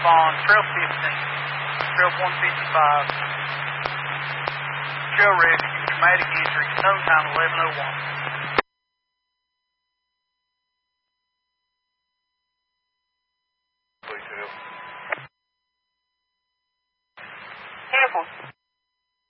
respond. Trail 15, Trail 155, trail rescue, traumatic injury, known time 11:01. Careful.